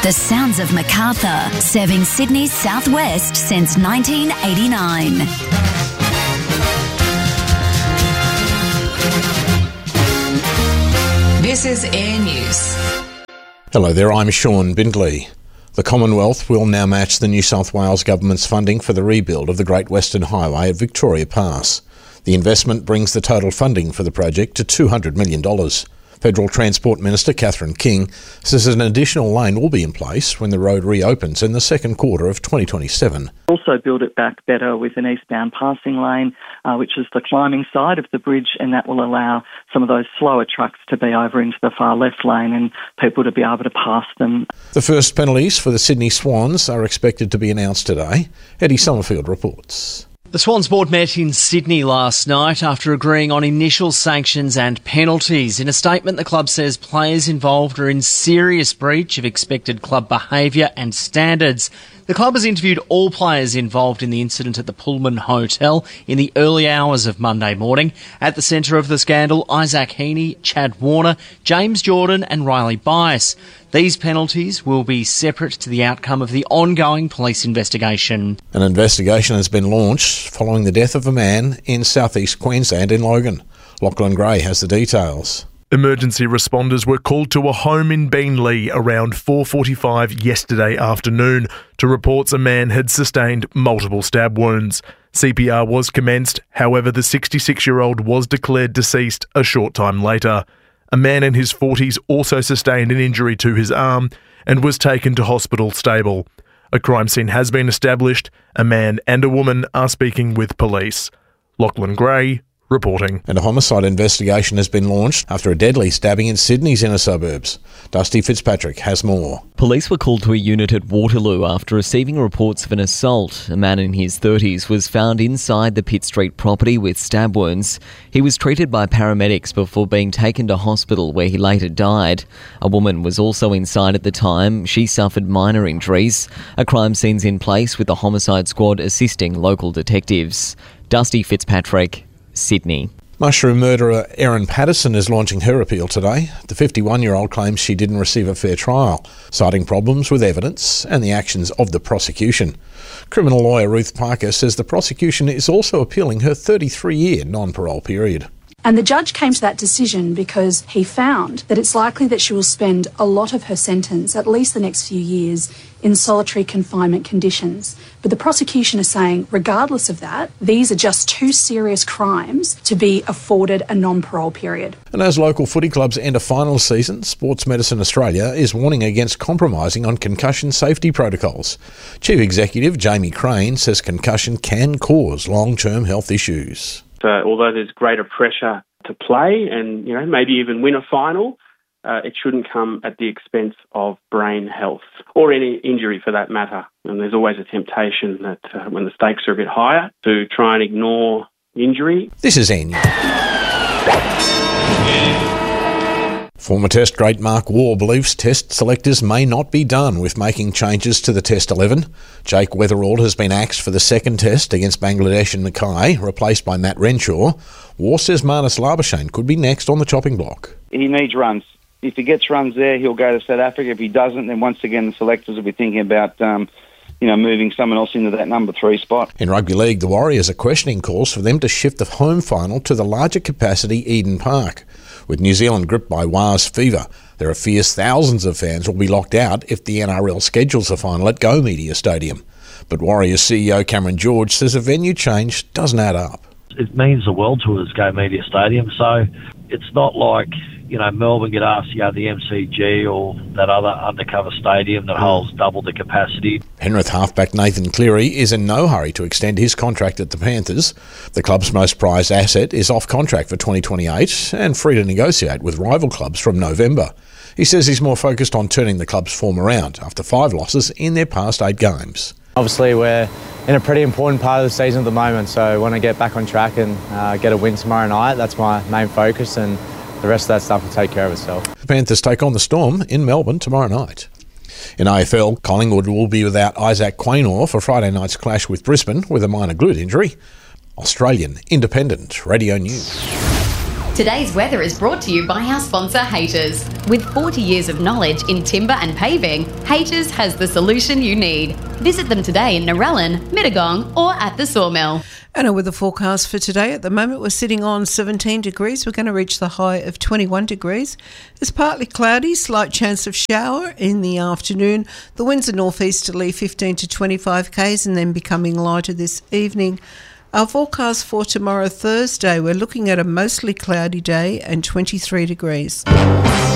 The sounds of Macarthur, serving Sydney's southwest since 1989. This is Air News. Hello there, I'm Sean Bindley. The Commonwealth will now match the New South Wales Government's funding for the rebuild of the Great Western Highway at Victoria Pass. The investment brings the total funding for the project to $200 million. Federal Transport Minister Catherine King says an additional lane will be in place when the road reopens in the second quarter of 2027. Also build it back better with an eastbound passing lane, which is the climbing side of the bridge, and that will allow some of those slower trucks to be over into the far left lane and people to be able to pass them. The first penalties for the Sydney Swans are expected to be announced today. Eddie Summerfield reports. The Swans board met in Sydney last night after agreeing on initial sanctions and penalties. In a statement, the club says players involved are in serious breach of expected club behaviour and standards. The club has interviewed all players involved in the incident at the Pullman Hotel in the early hours of Monday morning. At the centre of the scandal, Isaac Heaney, Chad Warner, James Jordan and Riley Bias. These penalties will be separate to the outcome of the ongoing police investigation. An investigation has been launched following the death of a man in southeast Queensland in Logan. Lachlan Gray has the details. Emergency responders were called to a home in Beenleigh around 4:45 yesterday afternoon to reports a man had sustained multiple stab wounds. CPR was commenced, however the 66-year-old was declared deceased a short time later. A man in his 40s also sustained an injury to his arm and was taken to hospital stable. A crime scene has been established. A man and a woman are speaking with police. Lachlan Gray reporting. And a homicide investigation has been launched after a deadly stabbing in Sydney's inner suburbs. Dusty Fitzpatrick has more. Police were called to a unit at Waterloo after receiving reports of an assault. A man in his 30s was found inside the Pitt Street property with stab wounds. He was treated by paramedics before being taken to hospital where he later died. A woman was also inside at the time. She suffered minor injuries. A crime scene's in place with the homicide squad assisting local detectives. Dusty Fitzpatrick, Sydney. Mushroom murderer Erin Patterson is launching her appeal today. The 51-year-old claims she didn't receive a fair trial, citing problems with evidence and the actions of the prosecution. Criminal lawyer Ruth Parker says the prosecution is also appealing her 33-year non-parole period. And the judge came to that decision because he found that it's likely that she will spend a lot of her sentence, at least the next few years, in solitary confinement conditions. But the prosecution is saying, regardless of that, these are just too serious crimes to be afforded a non-parole period. And as local footy clubs enter final season, Sports Medicine Australia is warning against compromising on concussion safety protocols. Chief Executive Jamie Crane says concussion can cause long-term health issues. So although there's greater pressure to play and, maybe even win a final, it shouldn't come at the expense of brain health or any injury for that matter. And there's always a temptation that when the stakes are a bit higher to try and ignore injury. This is Air News. Former Test great Mark Waugh believes Test selectors may not be done with making changes to the Test 11. Jake Weatherald has been axed for the second Test against Bangladesh and Mackay, replaced by Matt Renshaw. Waugh says Marnus Labuschagne could be next on the chopping block. He needs runs. If he gets runs there, he'll go to South Africa. If he doesn't, then once again the selectors will be thinking about moving someone else into that number 3 spot. In rugby league, the Warriors are questioning calls for them to shift the home final to the larger capacity Eden Park. With New Zealand gripped by Waz fever, there are fears thousands of fans will be locked out if the NRL schedules the final at Go Media Stadium. But Warriors CEO Cameron George says a venue change doesn't add up. It means the world to us, Go Media Stadium, so it's not like, Melbourne get asked to go to the MCG or that other undercover stadium that holds double the capacity. Penrith halfback Nathan Cleary is in no hurry to extend his contract at the Panthers. The club's most prized asset is off contract for 2028 and free to negotiate with rival clubs from November. He says he's more focused on turning the club's form around after 5 losses in their past 8 games. Obviously, we're in a pretty important part of the season at the moment, so I want to get back on track and get a win tomorrow night. That's my main focus, and the rest of that stuff will take care of itself. The Panthers take on the Storm in Melbourne tomorrow night. In AFL, Collingwood will be without Isaac Quaynor for Friday night's clash with Brisbane with a minor glute injury. Australian Independent Radio News. Today's weather is brought to you by our sponsor, Haters. With 40 years of knowledge in timber and paving, Haters has the solution you need. Visit them today in Narellan, Mittagong or at the Sawmill. And with the forecast for today, at the moment we're sitting on 17 degrees. We're going to reach the high of 21 degrees. It's partly cloudy, slight chance of shower in the afternoon. The winds are northeasterly 15 to 25 k's and then becoming lighter this evening. Our forecast for tomorrow, Thursday, we're looking at a mostly cloudy day and 23 degrees.